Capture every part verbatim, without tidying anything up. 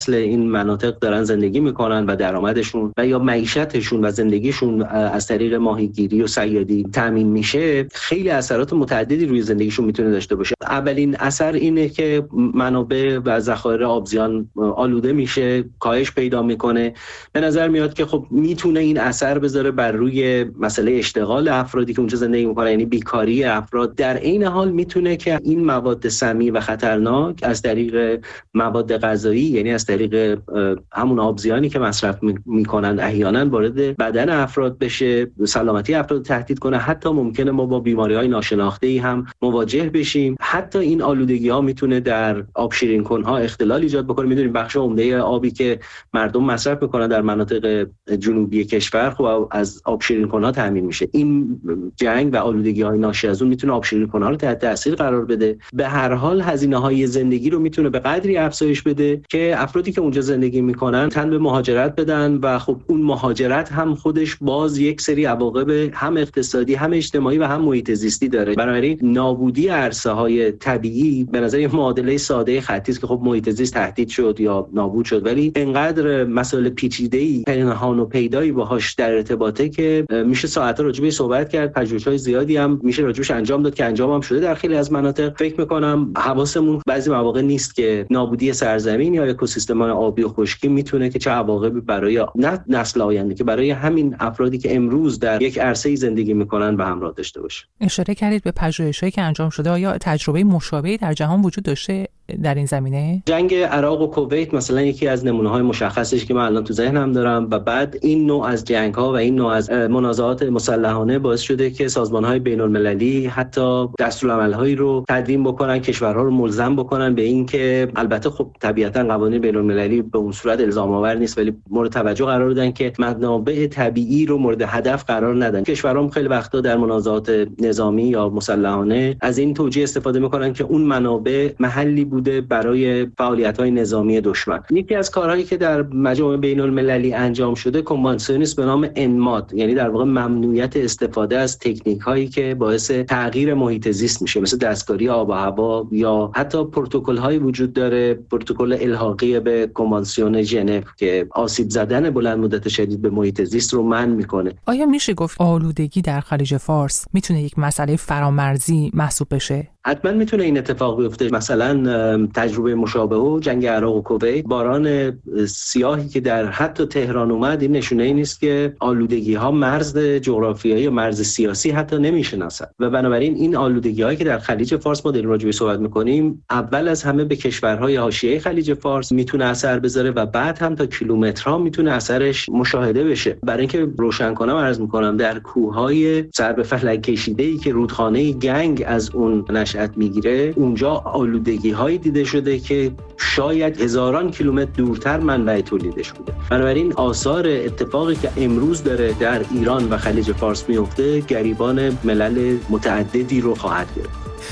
این مناطق دارن زندگی میکنن و درآمدشون و یا معیشتشون و زندگیشون از طریق ماهیگیری و صیادی تامین میشه، خیلی اثرات متعددی روی زندگیشون میتونه داشته باشه. اولین اثر اینه که منابع و ذخایر آبزیان آلوده میشه، کاهش پیدا میکنه. به نظر میاد که خب میتونه این اثر بذاره بر روی مسئله اشتغال افرادی که اونجا زندگی میکنن، یعنی بیکاری افراد. در عین حال میتونه که این مواد سمی و خطرناک از طریق مواد غذایی، یعنی از طریق همون آبزیانی که مصرف میکنن احیانا وارد بدن افراد بشه، سلامتی افراد تهدید کنه. حتی ممکنه ما با بیماری‌های ناشناخته‌ای هم مواجه بشیم. حتی این آلودگی‌ها میتونه در آب شیرین کن‌ها اختلال ایجاد بکنه. میدونیم بخش عمده آبی که مردم مصرف میکنن در مناطق جنوبی کشور خب از آب شیرین کن‌ها تامین میشه. این جنگ و آلودگی‌های ناشی از اون میتونه آب شیرین کن‌ها رو تحت تاثیر قرار بده. به هر حال هزینه‌های زندگی رو میتونه به قدری افزایش بده که افرادی که اونجا زندگی میکنن تن به مهاجرت بدن و خب اون مهاجرت هم خودش باز یک سری عواقب هم اقتصادی، هم اجتماعی و هم محیط زیستی داره. بنابراین نابودی عرصه‌های طبیعی به نظر یه معادله ساده خطی است که خب محیط زیست تهدید شد یا نابود شد، ولی انقدر مسائل پیچیده‌ای پنهان و پیدایی باهاش در ارتباطه که میشه ساعت‌ها راجع بهش صحبت کرد. پژوهش‌های زیادی هم میشه راجعش انجام داد که انجام هم شده در خیلی از مناطق. فکر می‌کنم حواسمون بعضی مواقع نیست که نابودی سرزمین یا اکوسیستم‌های آبی و خشکی میتونه که چه عواقبی برای نه نسل آینده که برای همین افرادی که امروز در یک عرصه‌ای زندگی میکنن به همراه داشته باشه. اشاره کردید به پژوهش‌هایی که انجام شده. آیا تجربه مشابهی در جهان وجود داشته در این زمینه؟ جنگ عراق و کویت مثلا یکی از نمونه‌های مشخصش که من الان تو ذهنم دارم و بعد این نوع از جنگ‌ها و این نوع از منازعات مسلحانه باعث شده که سازمان‌های بین‌المللی حتی دستورالعمل‌هایی رو تدوین بکنن، کشورها رو ملزم بکنن به این که البته خب طبیعتاً قوانین بین‌المللی به اون صورت الزام آور نیست، ولی مورد توجه قرار دادن که منابع طبیعی رو مورد هدف قرار ندن. کشورها خیلی وقتا در منازعات نظامی یا مسلحانه از این توجیه استفاده می‌کنن که اون منابع محلی بوده برای فعالیت‌های نظامی دشمن. یکی از کارهایی که در مجامع بین‌المللی انجام شده کنوانسیونی است به نام انماد، یعنی در واقع ممنوعیت استفاده از تکنیک‌هایی که باعث تغییر محیط زیست میشه، مثل دستکاری آب و هوا یا حتی پروتکل‌هایی وجود داره، پروتکل الحاقی به کنوانسیون ژنو که آسیب زدن بلند مدت شدید به محیط زیست رو منع میکنه. آیا میشه گفت آلودگی در خلیج فارس میتونه یک مسئله فرامرزی محسوب بشه؟ حتما میتونه این اتفاق بیفته. مثلا تجربه مشابه و جنگ عراق و کویت، باران سیاهی که در حتی تهران اومد این نشونه ای نیست که آلودگی ها مرز جغرافیایی و مرز سیاسی حتی نمیشناسن و بنابراین این آلودگی هایی که در خلیج فارس ما در راجع به صحبت میکنیم اول از همه به کشورهای حاشیه خلیج فارس میتونه اثر بذاره و بعد هم تا کیلومترها میتونه اثرش مشاهده بشه. برای اینکه روشن کنم عرض میکنم در کوههای سر به فلک کشیده‌ای که رودخانه گنگ از اون نشأت میگیره، اونجا آلودگی هایی دیده شده که شاید هزاران کیلومتر دورتر منبع تولیدش بوده. بنابراین آثار اتفاقی که امروز داره در ایران و خلیج فارس میفته گریبان ملل متعددی رو خواهد گرفت.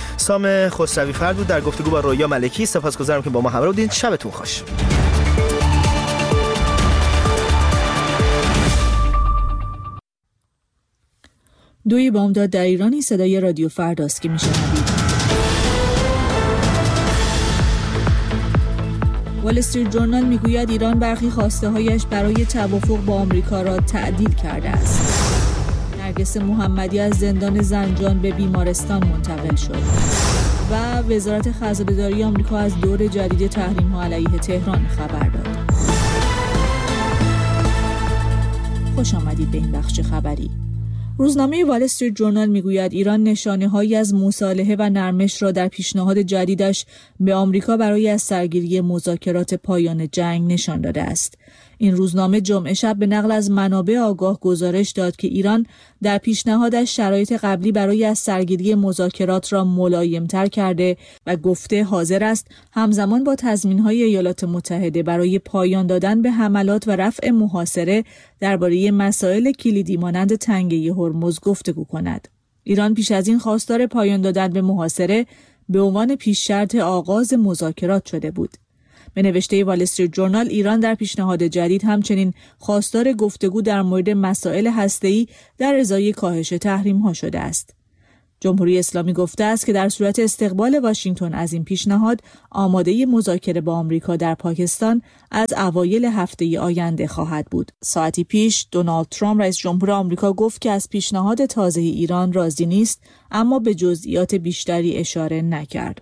سام خسروی فرد بود در گفتگو با رویا ملکی. سپاسگزارم که با ما همراه بودین. شبتون خوش. دوی بامداد در ایرانی صدای رادیو فرداست که میشنوید. وال استریت جورنال میگوید ایران برخی خواسته‌هایش برای توافق با آمریکا را تعدیل کرده است. نرگس محمدی از زندان زنجان به بیمارستان منتقل شد و وزارت خزانه‌داری آمریکا از دور جدید تحریم‌ها علیه تهران خبر داد. خوش آمدید به این بخش خبری. روزنامه وال استریت جورنال میگوید ایران نشانه‌هایی از مصالحه و نرمش را در پیشنهاد جدیدش به آمریکا برای از سرگیری مذاکرات پایان جنگ نشان داده است. این روزنامه جمعه شب به نقل از منابع آگاه گزارش داد که ایران در پیشنهادش شرایط قبلی برای از سرگیری مذاکرات را ملایم‌تر کرده و گفته حاضر است همزمان با تضمین‌های ایالات متحده برای پایان دادن به حملات و رفع محاصره درباره مسائل کلیدی مانند تنگه هرمز گفتگو کند. ایران پیش از این خواستار پایان دادن به محاصره به عنوان پیش شرط آغاز مذاکرات شده بود. به نوشته وال استریت جورنال، ایران در پیشنهاد جدید همچنین خواستار گفتگو در مورد مسائل هسته‌ای در ازای کاهش تحریم‌ها شده است. جمهوری اسلامی گفته است که در صورت استقبال واشنگتن از این پیشنهاد آماده مذاکره با آمریکا در پاکستان از اوایل هفته آینده خواهد بود. ساعتی پیش دونالد ترامپ رئیس جمهور آمریکا گفت که از پیشنهاد تازه ایران راضی نیست، اما به جزئیات بیشتری اشاره نکرد.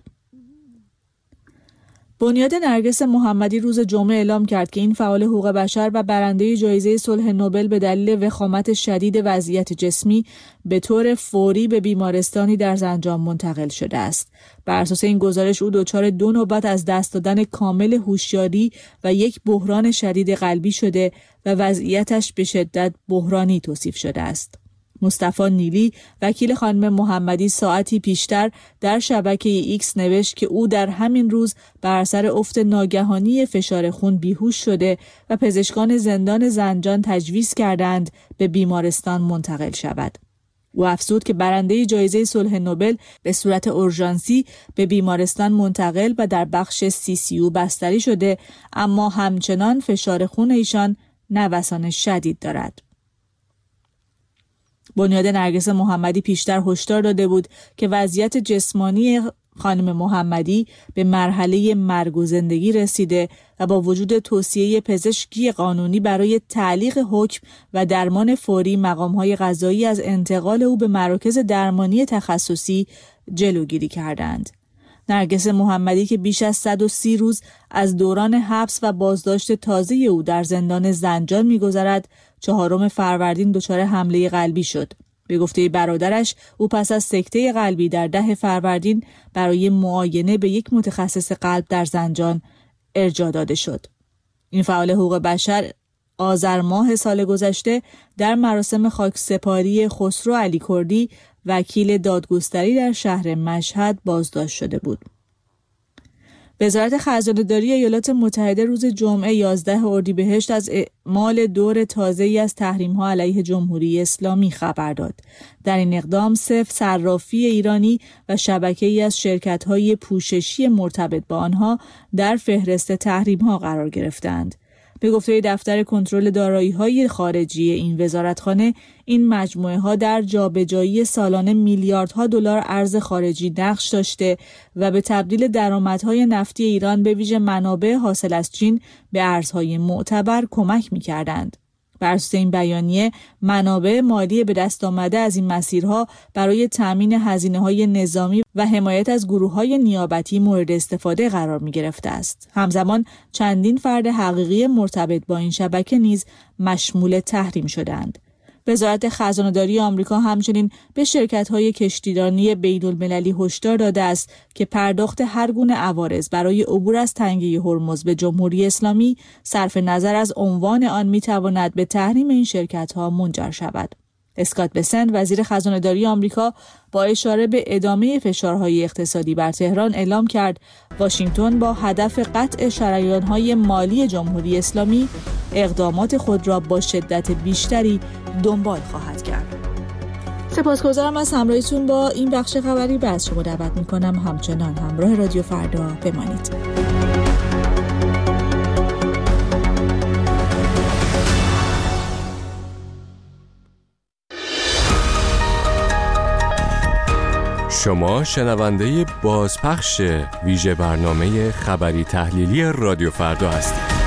بنیاد نرگس محمدی روز جمعه اعلام کرد که این فعال حقوق بشر و برنده جایزه صلح نوبل به دلیل وخامت شدید وضعیت جسمی به طور فوری به بیمارستانی در زنجان منتقل شده است. بر اساس این گزارش او دچار دو نوبت از دست دادن کامل هوشیاری و یک بحران شدید قلبی شده و وضعیتش به شدت بحرانی توصیف شده است. مصطفی نیلی وکیل خانم محمدی ساعتی پیشتر در شبکه ایکس نوشت که او در همین روز بر اثر افت ناگهانی فشار خون بیهوش شده و پزشکان زندان زنجان تجویز کردند به بیمارستان منتقل شود. او افزود که برنده جایزه صلح نوبل به صورت اورژانسی به بیمارستان منتقل و در بخش سی سی او بستری شده، اما همچنان فشار خون ایشان نوسان شدید دارد. بنیاد نرگس محمدی پیشتر هشدار داده بود که وضعیت جسمانی خانم محمدی به مرحله مرگ و زندگی رسیده و با وجود توصیه پزشکی قانونی برای تعلیق حکم و درمان فوری مقام‌های قضایی از انتقال او به مراکز درمانی تخصصی جلوگیری کردند. نرگس محمدی که بیش از صد و سی روز از دوران حبس و بازداشت تازه او در زندان زنجان می‌گذرد، چهارم فروردین دچار حمله قلبی شد. به گفته برادرش او پس از سکته قلبی در ده فروردین برای معاینه به یک متخصص قلب در زنجان ارجاع داده شد. این فعال حقوق بشر آذر ماه سال گذشته در مراسم خاکسپاری خسرو علی کردی وکیل دادگستری در شهر مشهد بازداشت شده بود. وزارت خزانه‌داری ایالات متحده روز جمعه یازده اردیبهشت از اعمال دور تازه‌ای از تحریم‌ها علیه جمهوری اسلامی خبر داد. در این اقدام صفر صرافی ایرانی و شبکه‌ای از شرکت‌های پوششی مرتبط با آنها در فهرست تحریم‌ها قرار گرفتند. به گفته دفتر کنترل دارایی‌های خارجی این وزارتخانه، این مجموعه‌ها در جابجایی سالانه میلیاردها دلار ارز خارجی نقش داشته و به تبدیل درآمدهای نفتی ایران به ویژه منابع حاصل از چین به ارزهای معتبر کمک می‌کردند. بر اساس این بیانیه، منابع مالی به دست آمده از این مسیرها برای تامین هزینه‌های نظامی و حمایت از گروه‌های نیابتی مورد استفاده قرار می‌گرفته است. همزمان چندین فرد حقیقی مرتبط با این شبکه نیز مشمول تحریم شدند. وزارت خزانه‌داری آمریکا همچنین به شرکت‌های کشتیرانی بین‌المللی هشدار داده است که پرداخت هر گونه عوارض برای عبور از تنگه هرمز به جمهوری اسلامی صرف نظر از عنوان آن می‌تواند به تحریم این شرکت‌ها منجر شود. اسکات بسنت وزیر خزانه‌داری آمریکا با اشاره به ادامه فشارهای اقتصادی بر تهران اعلام کرد واشنگتن با هدف قطع شریان‌های مالی جمهوری اسلامی اقدامات خود را با شدت بیشتری دنبال خواهد کرد. سپاسگزارم از همراهیتون با این بخش خبری. از شما دعوت می‌کنم همچنان همراه رادیو فردا بمانید. شما شنونده بازپخش ویژه برنامه خبری تحلیلی رادیو فردا هستید.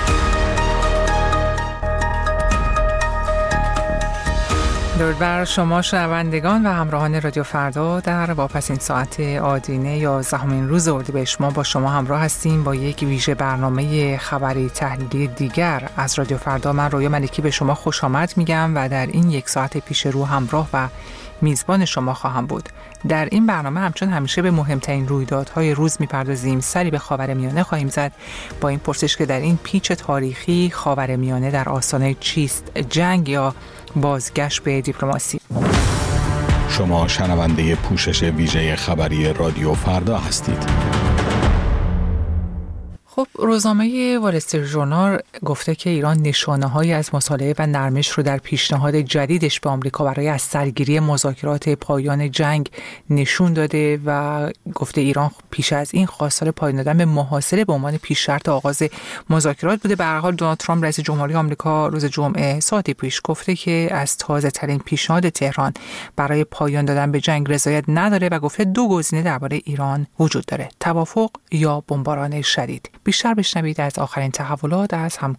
درود بر شما شنوندگان و همراهان رادیو فردا. در واپسین ساعت آدینه یازدهمین روز اردیبهشت ما با شما همراه هستیم با یک ویژه برنامه خبری تحلیلی دیگر از رادیو فردا. من رویا ملکی به شما خوش آمد میگم و در این یک ساعت پیش رو همراه و میزبان شما خواهم بود. در این برنامه همچون همیشه به مهمترین رویدادهای روز میپردازیم. سری به خاورمیانه خواهیم زد با این پرسش که در این پیچ تاریخی خاورمیانه در آستانه چیست؟ جنگ یا بازگشت به دیپلماسی؟ شما شنونده پوشش ویژه خبری رادیو فردا هستید. خب روزنامه وال استریت ژورنال گفته که ایران نشانه‌هایی از مصالحه و نرمش رو در پیشنهاد جدیدش به آمریکا برای از سرگیری مذاکرات پایان جنگ نشون داده و گفته ایران پیش از این خواستار پایان دادن به محاصره به عنوان پیش شرط آغاز مذاکرات بوده. به هر حال دونالد ترامپ رئیس جمهوری آمریکا روز جمعه ساعتی پیش گفته که از تازه‌ترین پیشنهاد تهران برای پایان دادن به جنگ رضایت نداره و گفته دو گزینه درباره ایران وجود داره: توافق یا بمباران شدید. بیشتر بشنوید از آخرین تحولات از همکار